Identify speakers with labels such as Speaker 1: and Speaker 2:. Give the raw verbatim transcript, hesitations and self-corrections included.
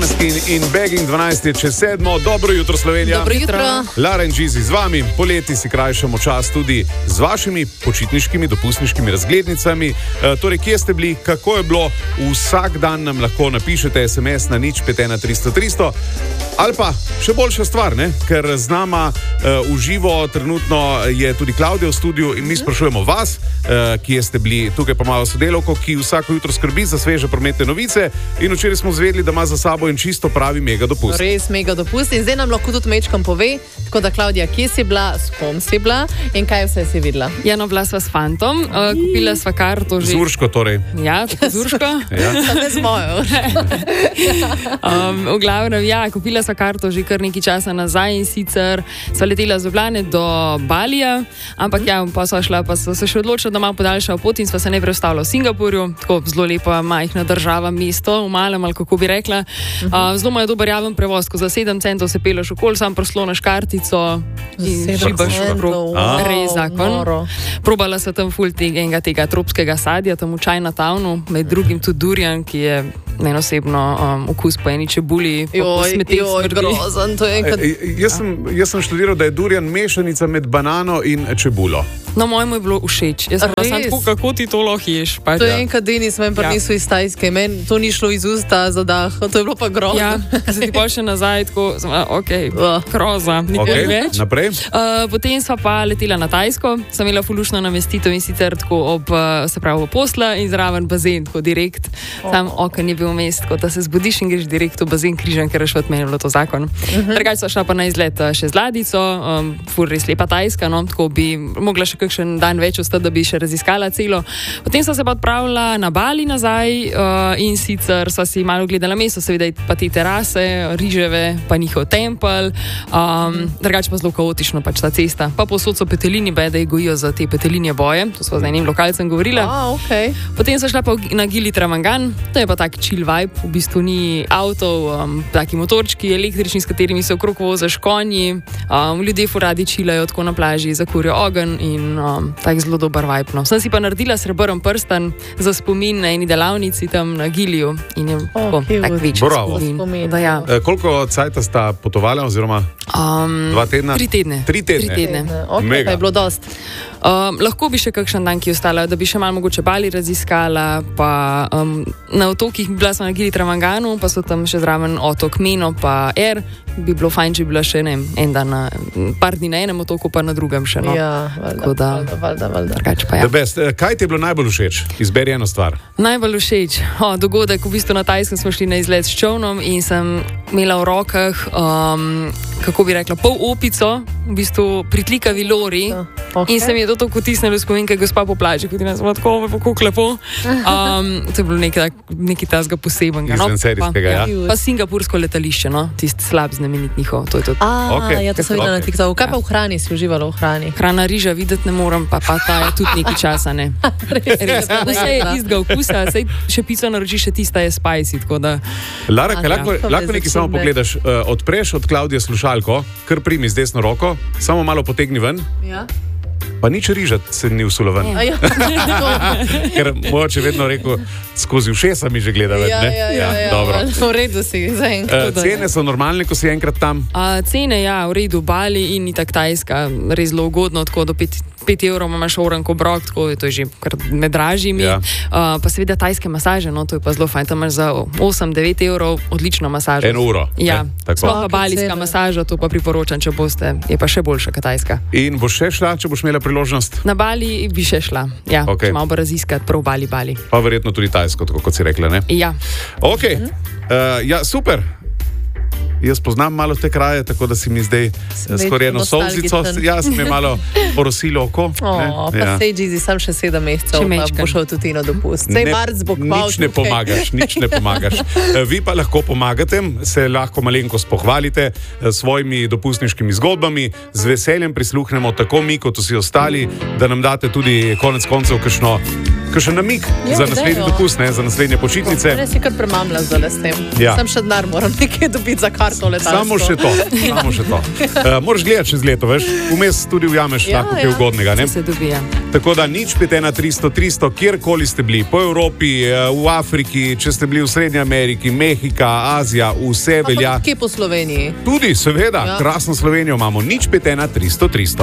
Speaker 1: Måneskin in Begging, dvanajst je čez sedmo. Dobro jutro, Slovenija.
Speaker 2: Dobro jutro.
Speaker 1: Lara in Gizi z vami. Poleti si krajšamo čas tudi z vašimi počitniškimi, dopustniškimi razglednicami. E, torej, kje ste bili, kako je bilo? Vsak dan nam lahko napišete es em es na nič pet ena tristo tristo. Ali pa še boljša stvar, ne? Ker z nama uh, v živo trenutno je tudi Klavdija v studiu in mi sprašujemo vas, uh, kje ste bili. Tukaj pa malo sodelavko, ki vsako jutro skrbi za sveže prometne novice in včeraj smo zvedeli, da ima za sabo in čisto pravi mega dopust.
Speaker 2: Res mega dopust in zdaj nam lahko tudi mečkam pove, tako da Klavdija, kje si bila, s kom si bila in kaj vse si videla?
Speaker 3: Ja, no, bila sva s fantom, uh, kupila sva karto že...
Speaker 1: Z Urško torej.
Speaker 3: Ja, z Urško.
Speaker 1: Ja.
Speaker 2: Ne z mojo.
Speaker 3: um, v glavnem, ja, kupila sva karto že kar nekaj časa nazaj in sicer sva letela z Ljubljane do Balija, ampak ja, pa sva šla, pa sva se še odločila, da malo podaljšala pot in sva se najprej ustavila v Singapurju, tako zelo lepa majhna država, mesto, v malem, ali kako bi rekla. Uh, zelo ima dober javen prevoz, ko za sedem centov se peleš okoli, sam prosloneš kartico in šibaš okrog. Res zakon. Probala sva tam ful tega, tega tropskega sadja, tam v Chinatownu, med drugim tudi durian, ki je meni osebno um, okus po eni čebuli, po smetih smrdi.
Speaker 2: Grozan, to je enkrat...
Speaker 1: e, e, jaz, sem, jaz sem študiral, da je durian mešanica med banano in čebulo.
Speaker 3: No, mojemu je bilo všeč. Jaz sem bila samo tako, kako ti to lahko ješ. Pa,
Speaker 2: to je
Speaker 3: ja.
Speaker 2: enkrat Denis, meni pa niso iz Tajske, meni to ni šlo iz usta za dah, to je bilo pa grozno.
Speaker 3: Ja, se ti pa še nazaj, tako, ok, groza, nikoli
Speaker 1: okay,
Speaker 3: več.
Speaker 1: Naprej?
Speaker 3: Uh, potem sva pa letela na Tajsko, sem imela fulušno namestitev in sicer tako ob, se pravi, posla in zraven bazen, tako direkt. Oh. Sam okn je bil mest, tako da se zbudiš in greš direkt v bazen križan, ker je šlo od meni bilo to zakon. Uh-huh. Drugače sva šla pa na izlet še z ladjico, um, ful res lepa Tajska, no, tako bi mogla še kakšen dan več ostati, da bi še raziskala celo. Potem sva se pa odpravila na Bali nazaj uh, in sicer sva si malo gledala mesto, seveda pa te terase, riževe, pa njihov tempelj, um, drugače pa zelo kaotično pač ta cesta. Pa povsod so petelini, bede gojijo za te petelinje boje, to sva z enim lokalcem govorila.
Speaker 2: Ah, okay.
Speaker 3: Potem sva šla pa na Gili Travangan, to je pa tak chill vibe, v bistvu ni avtov, um, taki motorčki električni, s katerimi se okrog vozaš konji, um, ljudje fu radi chillajo tako na plaži, zakurijo ogenj in um, tak zelo dober vibe. No. Sem si pa naredila srebrn prstan za spomin na eni delavnici tam na Giliju in je oh, tak večji spomin. Da, ja.
Speaker 1: e, koliko cajta sta potovala oziroma
Speaker 3: um,
Speaker 1: dva tedna?
Speaker 3: Tri tedne.
Speaker 1: Tri tedne.
Speaker 3: Tri tedne.
Speaker 2: Okay,
Speaker 1: Mega.
Speaker 2: Je bilo dost.
Speaker 3: Um, lahko bi še kakšen dan, ki je ostala, da bi še malo mogoče Bali raziskala, pa um, na otokih bila sem na Gili Travanganu, pa so tam še zraven otok Meno, pa Er, bi bilo fajn, če bi bila še ne, en dan, na, par dni na enem otoku, pa na drugem še. No.
Speaker 2: Ja, valjda, valjda, valjda, valjda.
Speaker 3: Pa, ja.
Speaker 1: Best, kaj ti je bilo najbolj všeč? Izberi eno stvar.
Speaker 3: Najbolj všeč, o, dogodek, v bistvu na Tajskem smo šli na izlet s čovnom in sem imela v rokah, um, kako bi rekla, pol opico, v bistvu pritlikavi lori. Okay. In se mi je to tako tisnilo spomin, kaj gospa po plaži, kot je nas tako lepo. Um, to je bilo nekaj, nekaj tazga posebenega.
Speaker 1: No, serijskega,
Speaker 3: pa,
Speaker 1: ja.
Speaker 3: Pa singapursko letališče, no, tisti slab znamenit njihov. To je to.
Speaker 2: A,
Speaker 1: okay.
Speaker 2: Ja, to sem videla okay. na TikToku. Kaj pa v hrani si uživalo v hrani?
Speaker 3: Hrana riža videti ne moram, pa, pa ta je tudi nekaj časa, ne. Res, vse je istega okusa, sej še pico naročiš, še tista je spicy, tako da...
Speaker 1: Lara, kaj,
Speaker 3: A,
Speaker 1: lahko,
Speaker 3: ja.
Speaker 1: lahko nekaj samo pogledaš, uh, odpreš od Klavdije slušalko, kar primi z desno roko, samo malo potegni ven.
Speaker 2: Ja.
Speaker 1: Pa nič rižat se ni vsulo ven.
Speaker 2: Ja.
Speaker 1: Ker moče vedno rekel, skozi ušesa mi že gleda ven,
Speaker 2: ja,
Speaker 1: ne?
Speaker 2: Ja, ja, ja,
Speaker 1: dobro.
Speaker 2: V redu si, zaenkrat.
Speaker 1: Uh, cene so normalne, ko si enkrat tam?
Speaker 3: A, cene, ja, v redu, Bali in itak Tajska, res zelo ugodno, tako do pet, pet evrov imaš oranko brok, tako je to že kar med dražjimi.
Speaker 1: Ja.
Speaker 3: Uh, pa seveda tajske masaže, no, to je pa zelo fajn, tam imaš za osem devet evrov odlično masažo.
Speaker 1: Eno uro.
Speaker 3: Ja, sploh pa
Speaker 2: Okay,
Speaker 3: balijska
Speaker 2: cene.
Speaker 3: masaža, to pa priporočam, če boste, je pa še boljša kot tajska.
Speaker 1: In boš še šla, če boš imela priložnost?
Speaker 3: Na Bali bi še šla, ja,
Speaker 1: Okay.
Speaker 3: če malo bo raziskati prav Bali, Bali.
Speaker 1: Pa verjetno tudi tajsko, tako kot si rekla, ne?
Speaker 3: Ja.
Speaker 1: Ok, uh, ja, super. Jaz poznam malo te kraje, tako da si mi zdaj skoraj eno solzico, jaz mi je malo porosilo oko.
Speaker 2: O, pa
Speaker 1: ja.
Speaker 2: sej Gizi, sam še sedem mesecev, pa bo šel tudi na dopust. Sej marc bo kval.
Speaker 1: Nič ne pomagaš, nič ne pomagaš. Vi pa lahko pomagate, se lahko malenkost pohvalite s svojimi dopustniškimi zgodbami, z veseljem prisluhnemo tako mi, kot vsi ostali, da nam date tudi konec koncev kakšno kakšen namig
Speaker 2: Jo,
Speaker 1: za naslednji
Speaker 2: dejo.
Speaker 1: dopust, ne, za naslednje počitnice.
Speaker 2: Ne si kar premamla zdaj s tem.
Speaker 1: Ja.
Speaker 2: Sam še denar moram nekaj dobiti za karto letalsko.
Speaker 1: Samo še to, samo še to. Uh, moraš gledati čez leto, veš, vmes tudi ujameš
Speaker 2: Ja,
Speaker 1: tako
Speaker 2: ja.
Speaker 1: kaj ugodnega, ne?
Speaker 3: Se dobija.
Speaker 1: Tako da nič pet ena tristo tristo, kjerkoli ste bili, po Evropi, v Afriki, če ste bili v Srednji Ameriki, Mehika, Azija, vse velja.
Speaker 2: Kje po Sloveniji?
Speaker 1: Tudi, seveda,
Speaker 2: Ja.
Speaker 1: krasno Slovenijo imamo, nič pet ena tristo tristo.